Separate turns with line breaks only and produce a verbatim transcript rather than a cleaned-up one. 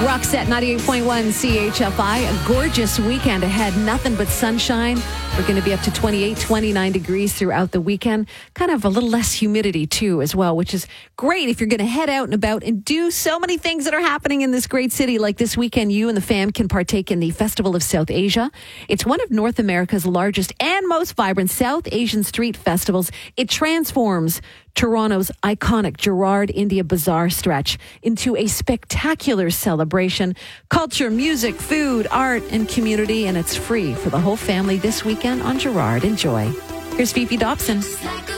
Roxette ninety-eight point one C H F I. A gorgeous weekend ahead. Nothing but sunshine. We're going to be up to twenty-eight, twenty-nine degrees throughout the weekend. Kind of a little less humidity too as well, which is great if you're going to head out and about and do so many things that are happening in this great city. Like this weekend, you and the fam can partake in the Festival of South Asia. It's one of North America's largest and most vibrant South Asian street festivals. It transforms Toronto's iconic Gerrard India Bazaar stretch into a spectacular celebration. Culture, music, food, art, and community, and it's free for the whole family this weekend on Gerrard. Enjoy. Here's Fifi Dobson.